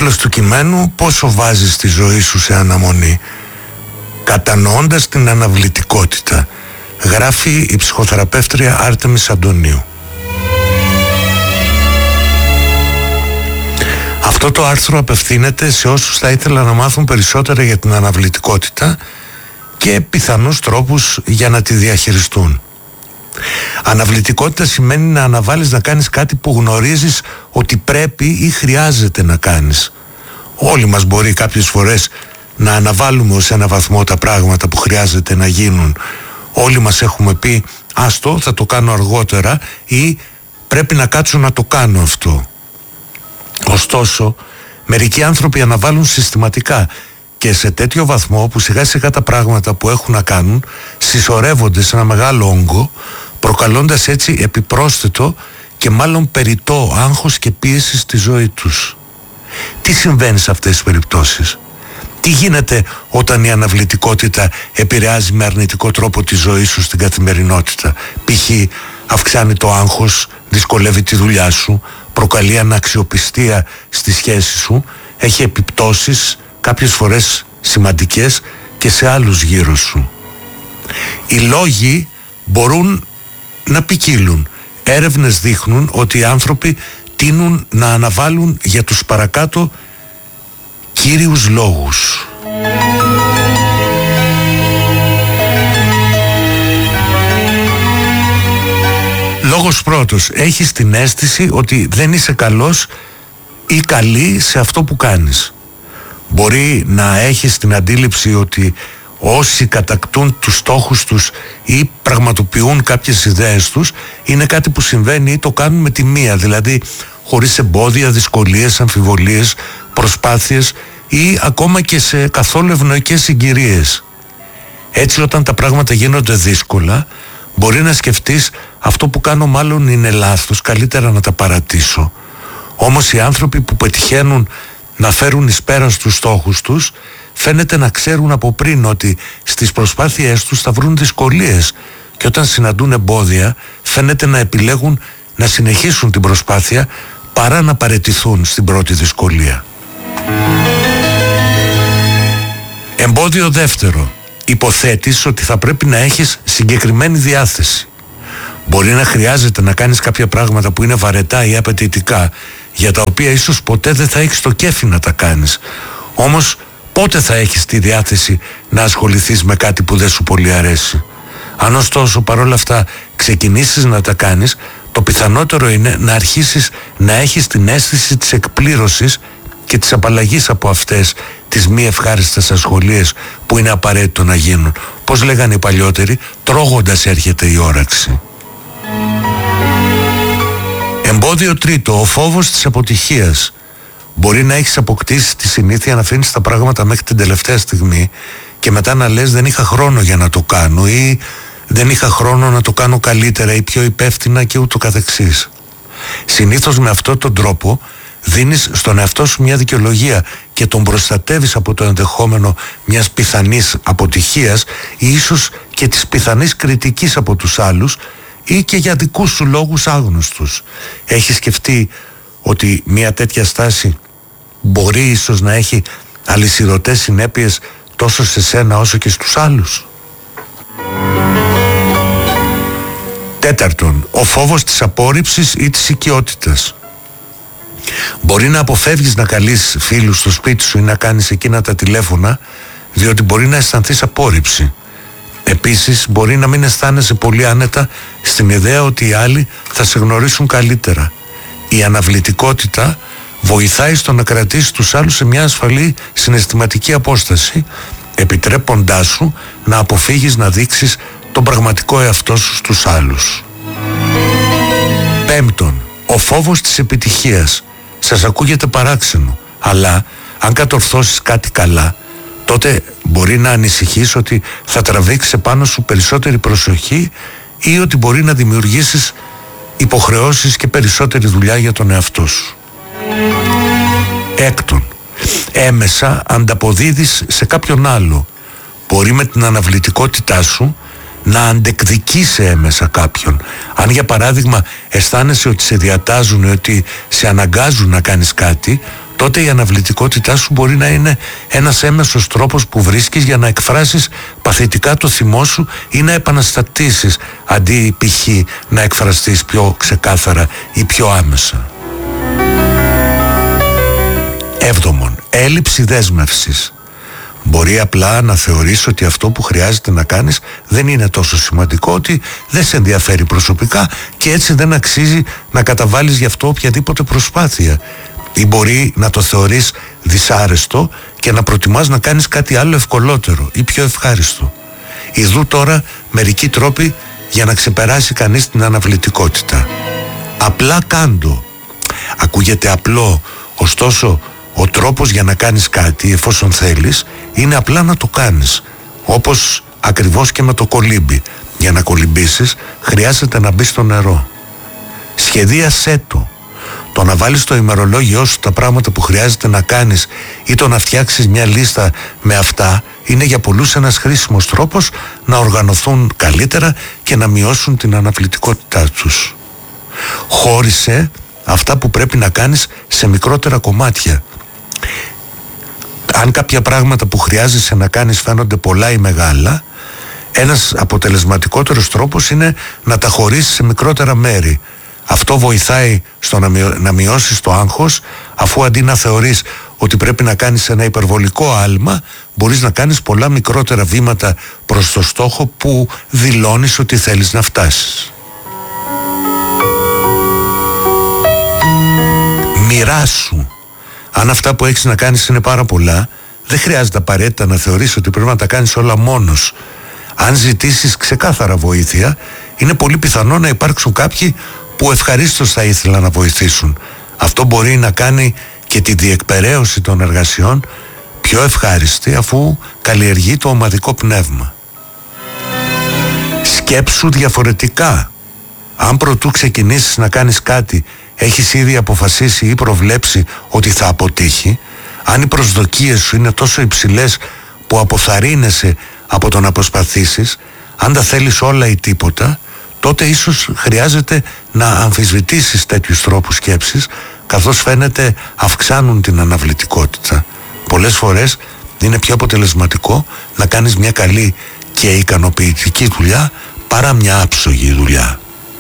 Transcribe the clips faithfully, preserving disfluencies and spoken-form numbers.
Τίτλος του κειμένου: πόσο βάζεις τη ζωή σου σε αναμονή, κατανοώντας την αναβλητικότητα. Γράφει η ψυχοθεραπεύτρια Άρτεμις Αντωνίου. Αυτό το άρθρο απευθύνεται σε όσους θα ήθελαν να μάθουν περισσότερα για την αναβλητικότητα και πιθανούς τρόπους για να τη διαχειριστούν. Αναβλητικότητα σημαίνει να αναβάλεις να κάνεις κάτι που γνωρίζεις ότι πρέπει ή χρειάζεται να κάνεις. Όλοι μας μπορεί κάποιες φορές να αναβάλουμε ως ένα βαθμό τα πράγματα που χρειάζεται να γίνουν. Όλοι μας έχουμε πει άστο, θα το κάνω αργότερα, ή πρέπει να κάτσω να το κάνω αυτό. Ωστόσο, μερικοί άνθρωποι αναβάλουν συστηματικά και σε τέτοιο βαθμό που σιγά σιγά τα πράγματα που έχουν να κάνουν συσσωρεύονται σε ένα μεγάλο όγκο, προκαλώντας έτσι επιπρόσθετο και μάλλον περιττό άγχος και πίεση στη ζωή τους. Τι συμβαίνει σε αυτές τις περιπτώσεις? Τι γίνεται όταν η αναβλητικότητα επηρεάζει με αρνητικό τρόπο τη ζωή σου στην καθημερινότητα? Π.χ. αυξάνει το άγχος, δυσκολεύει τη δουλειά σου, προκαλεί αναξιοπιστία στη σχέση σου, έχει επιπτώσεις κάποιες φορές σημαντικές και σε άλλους γύρω σου. Οι λόγοι μπορούν να ποικίλουν. Έρευνες δείχνουν ότι οι άνθρωποι τείνουν να αναβάλουν για τους παρακάτω κύριους λόγους. Λόγος πρώτος: έχεις την αίσθηση ότι δεν είσαι καλός ή καλή σε αυτό που κάνεις. Μπορεί να έχεις την αντίληψη ότι όσοι κατακτούν τους στόχους τους ή πραγματοποιούν κάποιες ιδέες τους είναι κάτι που συμβαίνει ή το κάνουν με τη μία, δηλαδή χωρίς εμπόδια, δυσκολίες, αμφιβολίες, προσπάθειες ή ακόμα και σε καθόλου ευνοϊκές συγκυρίες. Έτσι, όταν τα πράγματα γίνονται δύσκολα, μπορεί να σκεφτείς αυτό που κάνω μάλλον είναι λάθος, καλύτερα να τα παρατήσω. Όμως οι άνθρωποι που πετυχαίνουν να φέρουν εις πέρας τους στόχους τους φαίνεται να ξέρουν από πριν ότι στις προσπάθειές τους θα βρουν δυσκολίες και όταν συναντούν εμπόδια φαίνεται να επιλέγουν να συνεχίσουν την προσπάθεια παρά να παραιτηθούν στην πρώτη δυσκολία. Εμπόδιο δεύτερο: υποθέτεις ότι θα πρέπει να έχεις συγκεκριμένη διάθεση. Μπορεί να χρειάζεται να κάνεις κάποια πράγματα που είναι βαρετά ή απαιτητικά, για τα οποία ίσως ποτέ δεν θα έχεις το κέφι να τα κάνεις. Όμως πότε θα έχεις τη διάθεση να ασχοληθείς με κάτι που δεν σου πολύ αρέσει? Αν ωστόσο παρόλα αυτά ξεκινήσεις να τα κάνεις, το πιθανότερο είναι να αρχίσεις να έχεις την αίσθηση της εκπλήρωσης και της απαλλαγής από αυτές τις μη ευχάριστες ασχολίες που είναι απαραίτητο να γίνουν. Πώς λέγανε οι παλιότεροι, τρώγοντας έρχεται η όραξη. Εμπόδιο τρίτο: ο φόβος της αποτυχίας. Μπορεί να έχεις αποκτήσει τη συνήθεια να αφήνεις τα πράγματα μέχρι την τελευταία στιγμή και μετά να λες δεν είχα χρόνο για να το κάνω ή δεν είχα χρόνο να το κάνω καλύτερα ή πιο υπεύθυνα και ούτω καθεξής. Συνήθως με αυτόν τον τρόπο δίνεις στον εαυτό σου μια δικαιολογία και τον προστατεύεις από το ενδεχόμενο μιας πιθανής αποτυχίας ή ίσως και της πιθανής κριτικής από τους άλλους ή και για δικούς σου λόγους άγνωστους. Έχεις σκεφτεί ότι μια τέτοια στάση μπορεί ίσως να έχει αλυσιδωτές συνέπειες τόσο σε σένα όσο και στους άλλους? Τέταρτον: ο φόβος της απόρριψης ή της οικειότητας. Μπορεί να αποφεύγεις να καλείς φίλους στο σπίτι σου ή να κάνεις εκείνα τα τηλέφωνα διότι μπορεί να αισθανθείς απόρριψη. Επίσης μπορεί να μην αισθάνεσαι πολύ άνετα στην ιδέα ότι οι άλλοι θα σε γνωρίσουν καλύτερα. Η αναβλητικότητα βοηθάει στο να κρατήσεις τους άλλους σε μια ασφαλή συναισθηματική απόσταση, επιτρέποντάς σου να αποφύγεις να δείξεις τον πραγματικό εαυτό σου στους άλλους. Πέμπτον: ο φόβος της επιτυχίας. Σας ακούγεται παράξενο, αλλά αν κατορθώσεις κάτι καλά, τότε μπορεί να ανησυχείς ότι θα τραβήξεις επάνω σου περισσότερη προσοχή ή ότι μπορεί να δημιουργήσεις υποχρεώσεις και περισσότερη δουλειά για τον εαυτό σου. Έκτον: έμεσα ανταποδίδεις σε κάποιον άλλο. Μπορεί με την αναβλητικότητά σου να αντεκδικήσει έμεσα κάποιον. Αν για παράδειγμα αισθάνεσαι ότι σε διατάζουν, ότι σε αναγκάζουν να κάνεις κάτι, τότε η αναβλητικότητά σου μπορεί να είναι ένας έμεσος τρόπος που βρίσκεις για να εκφράσεις παθητικά το θυμό σου ή να επαναστατήσεις, αντί π.χ. να εκφραστείς πιο ξεκάθαρα ή πιο άμεσα. Έβδομον, έλλειψη δέσμευσης. Μπορεί απλά να θεωρείς ότι αυτό που χρειάζεται να κάνεις δεν είναι τόσο σημαντικό, ότι δεν σε ενδιαφέρει προσωπικά και έτσι δεν αξίζει να καταβάλεις γι' αυτό οποιαδήποτε προσπάθεια. Ή μπορεί να το θεωρείς δυσάρεστο και να προτιμάς να κάνεις κάτι άλλο ευκολότερο ή πιο ευχάριστο. Ιδού τώρα μερικοί τρόποι για να ξεπεράσει κανείς την αναβλητικότητα. Απλά κάντο. Ακούγεται απλό, ωστόσο ο τρόπος για να κάνεις κάτι, εφόσον θέλεις, είναι απλά να το κάνεις. Όπως ακριβώς και με το κολύμπι. Για να κολυμπήσεις χρειάζεται να μπεις στο νερό. Σχεδίασέ το. Το να βάλεις στο ημερολόγιό σου τα πράγματα που χρειάζεται να κάνεις ή το να φτιάξεις μια λίστα με αυτά είναι για πολλούς ένας χρήσιμος τρόπος να οργανωθούν καλύτερα και να μειώσουν την αναβλητικότητά τους. Χώρισε αυτά που πρέπει να κάνεις σε μικρότερα κομμάτια. Αν κάποια πράγματα που χρειάζεσαι να κάνεις φαίνονται πολλά ή μεγάλα, ένας αποτελεσματικότερος τρόπος είναι να τα χωρίσεις σε μικρότερα μέρη. Αυτό βοηθάει στο να, μειω... να μειώσεις το άγχος, αφού αντί να θεωρείς ότι πρέπει να κάνεις ένα υπερβολικό άλμα, μπορείς να κάνεις πολλά μικρότερα βήματα προς το στόχο που δηλώνεις ότι θέλεις να φτάσεις. Μοιράσου. Αν αυτά που έχεις να κάνεις είναι πάρα πολλά, δεν χρειάζεται απαραίτητα να θεωρείς ότι πρέπει να τα κάνεις όλα μόνος. Αν ζητήσεις ξεκάθαρα βοήθεια, είναι πολύ πιθανό να υπάρξουν κάποιοι που ευχαρίστως θα ήθελαν να βοηθήσουν. Αυτό μπορεί να κάνει και τη διεκπεραίωση των εργασιών πιο ευχάριστη, αφού καλλιεργεί το ομαδικό πνεύμα. Σκέψου διαφορετικά. Αν προτού ξεκινήσεις να κάνεις κάτι, έχεις ήδη αποφασίσει ή προβλέψει ότι θα αποτύχει, αν οι προσδοκίες σου είναι τόσο υψηλές που αποθαρρύνεσαι από το να προσπαθήσεις, αν τα θέλεις όλα ή τίποτα, τότε ίσως χρειάζεται να αμφισβητήσεις τέτοιους τρόπους σκέψης, καθώς φαίνεται αυξάνουν την αναβλητικότητα. Πολλές φορές είναι πιο αποτελεσματικό να κάνεις μια καλή και ικανοποιητική δουλειά παρά μια άψογη δουλειά.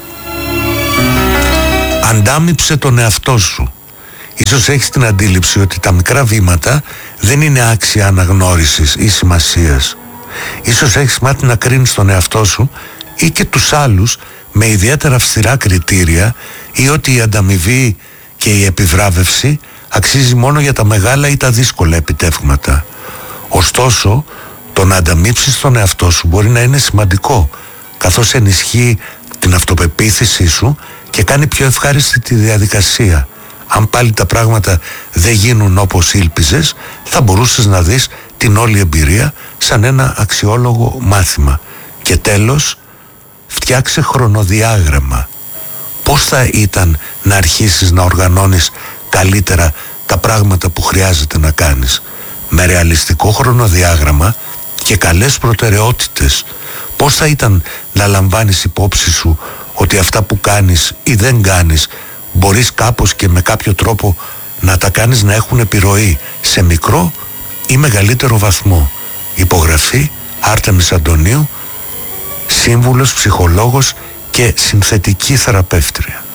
Αντάμυψε τον εαυτό σου. Ίσως έχεις την αντίληψη ότι τα μικρά βήματα δεν είναι άξια αναγνώρισης ή σημασίας. Ίσως έχεις μάθει να κρίνεις τον εαυτό σου ή και τους άλλους με ιδιαίτερα αυστηρά κριτήρια, ή ότι η ανταμοιβή και η επιβράβευση αξίζει μόνο για τα μεγάλα ή τα δύσκολα επιτεύγματα. Ωστόσο, το να ανταμείψεις τον εαυτό σου μπορεί να είναι σημαντικό, καθώς ενισχύει την αυτοπεποίθησή σου και κάνει πιο ευχάριστη τη διαδικασία. Αν πάλι τα πράγματα δεν γίνουν όπως ήλπιζες, θα μπορούσες να δεις την όλη εμπειρία σαν ένα αξιόλογο μάθημα. Και τέλος, φτιάξε χρονοδιάγραμμα. Πώς θα ήταν να αρχίσεις να οργανώνεις καλύτερα τα πράγματα που χρειάζεται να κάνεις? Με ρεαλιστικό χρονοδιάγραμμα και καλές προτεραιότητες. Πώς θα ήταν να λαμβάνεις υπόψη σου ότι αυτά που κάνεις ή δεν κάνεις μπορείς κάπως και με κάποιο τρόπο να τα κάνεις να έχουν επιρροή σε μικρό ή μεγαλύτερο βαθμό? Υπογραφή Άρτεμις Αντωνίου, σύμβουλος, ψυχολόγος και συνθετική θεραπεύτρια.